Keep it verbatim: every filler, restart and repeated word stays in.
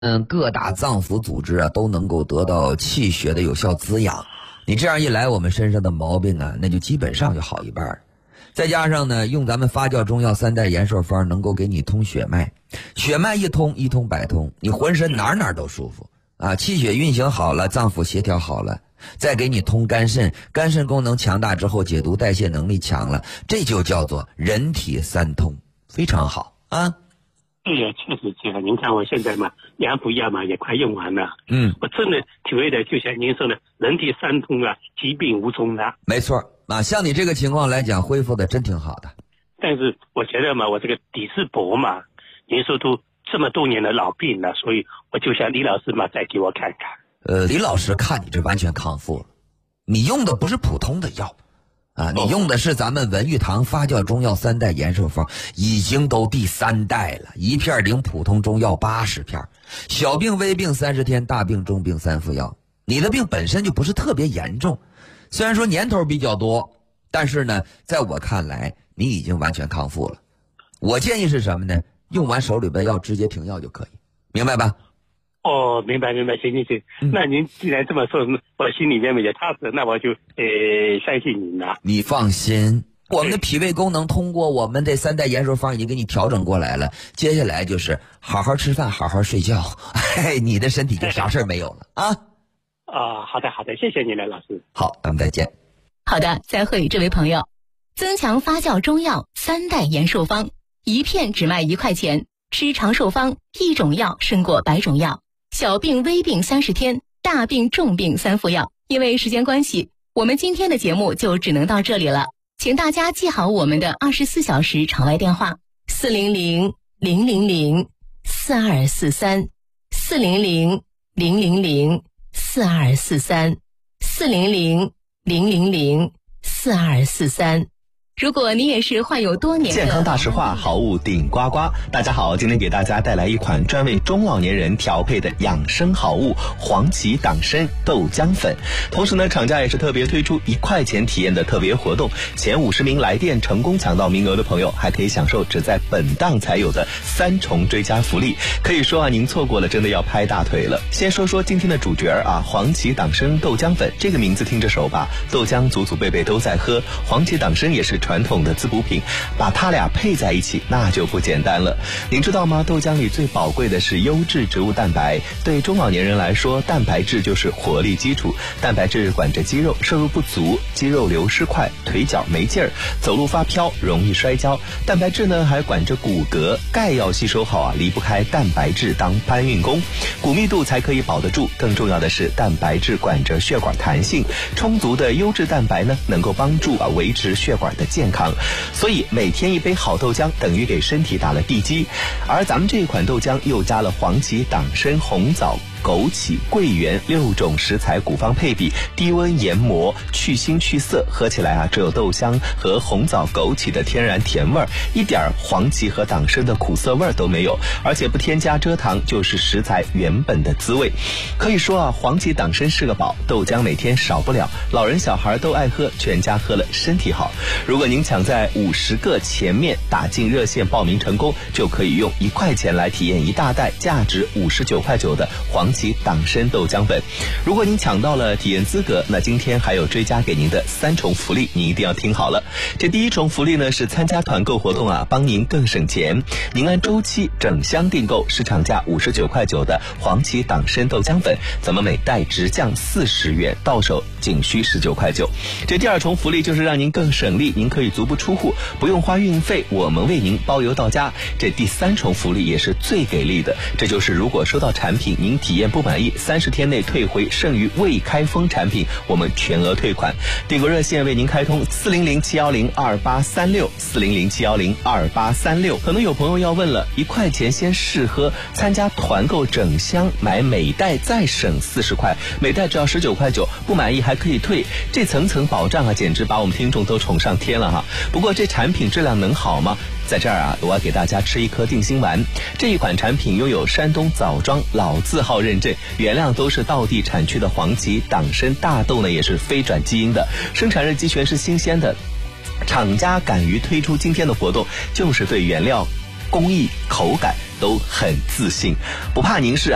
嗯，各大脏腑组织啊都能够得到气血的有效滋养。你这样一来，我们身上的毛病啊，那就基本上就好一半了。再加上呢，用咱们发酵中药三代延寿方，能够给你通血脉，血脉一通，一通百通，你浑身哪哪都舒服啊！气血运行好了，脏腑协调好了，再给你通肝肾，肝肾功能强大之后，解毒代谢能力强了，这就叫做人体三通，非常好啊！ 对呀，确实这样。您看我现在嘛，两补药嘛也快用完了。 嗯， 我真的体会的就像您说的，人体三通啊，疾病无踪啊。 没错啊，像你这个情况来讲，恢复的真挺好的。 但是我觉得嘛，我这个底子薄嘛，您说都这么多年的老病了，所以我就想李老师嘛，再给我看看。 呃，李老师看你这完全康复了，你用的不是普通的药。啊，你用的是咱们文玉堂发酵中药三代延寿方，已经都第三代了，一片顶普通中药八十片，小病微病三十天，大病中病三副药。你的病本身就不是特别严重，虽然说年头比较多，但是呢，在我看来，你已经完全康复了。我建议是什么呢？用完手里边药直接停药就可以，明白吧？ 哦，明白明白，行行行、嗯，那您既然这么说，我心里面也踏实，那我就呃相信您了。 你放心，我们的脾胃功能通过我们这三代延寿方已经给你调整过来了，接下来就是好好吃饭，好好睡觉，哎，你的身体就啥事没有了啊！ 啊，好的好的，谢谢您了，老师。 好，咱们再见。 好的，再会，这位朋友。增强发酵中药三代延寿方，一片只卖一块钱，吃长寿方，一种药胜过百种药。小病微病三十天，大病重病三副药。因为时间关系，我们今天的节目就只能到这里了，请大家记好我们的二十四小时场外电话：四零零零零零四二四三，四零零零零零四二四三，四零零零零零四二四三。如果你也是患有多年的健康大实话，好物顶呱呱。大家好，今天给大家带来一款专为中老年人调配的养生好物黄芪党参豆浆粉。同时呢，厂家也是特别推出一块钱体验的特别活动，前五十名来电成功抢到名额的朋友，还可以享受只在本档才有的三重追加福利。可以说啊，您错过了真的要拍大腿了。先说说今天的主角啊，黄芪党参豆浆粉，这个名字听着熟吧？豆浆祖祖辈辈都在喝，黄芪党参也是传统的滋补品，把它俩配在一起那就不简单了。您知道吗？豆浆里最宝贵的是优质植物蛋白，对中老年人来说，蛋白质就是活力基础。蛋白质管着肌肉，摄入不足，肌肉流失快，腿脚没劲儿，走路发飘，容易摔跤。蛋白质呢还管着骨骼，钙要吸收好啊，离不开蛋白质当搬运工，骨密度才可以保得住。更重要的是，蛋白质管着血管弹性，充足的优质蛋白呢，能够帮助啊维持血管的健康。所以每天一杯好豆浆等于给身体打了地基。而咱们这款豆浆又加了黄芪、党参、红枣、枸杞、桂圆六种食材古方配比，低温研磨，去腥去涩，喝起来啊，只有豆香和红枣、枸杞的天然甜味儿，一点黄芪和党参的苦涩味儿都没有，而且不添加蔗糖，就是食材原本的滋味。可以说啊，黄芪党参是个宝，豆浆每天少不了，老人小孩都爱喝，全家喝了身体好。如果您抢在五十个前面打进热线报名成功，就可以用一块钱来体验一大袋价值五十九块九的黄芪党参豆浆粉。如果您抢到了体验资格，那今天还有追加给您的三重福利，您一定要听好了。这第一重福利呢是参加团购活动啊，帮您更省钱。您按周期整箱订购市场价五十九块九的黄芪党参豆浆粉，咱们每袋直降四十元，到手仅需十九块九。这第二重福利就是让您更省力，您可以足不出户，不用花运费，我们为您包邮到家。这第三重福利也是最给力的，这就是如果收到产品您体验不满意，三十天内退回剩余未开封产品，我们全额退款。订购热线为您开通四零零七幺零二八三六四零零七幺零二八三六。可能有朋友要问了，一块钱先试喝，参加团购整箱买每袋再省四十块，每袋只要十九块九，不满意还可以退，这层层保障啊，简直把我们听众都宠上天了哈。不过这产品质量能好吗？在这儿啊，我要给大家吃一颗定心丸。这一款产品拥有山东枣庄老字号认证，原料都是道地产区的黄芪、党参、大豆呢也是非转基因的，生产日期全是新鲜的。厂家敢于推出今天的活动，就是对原料工艺口感都很自信，不怕您是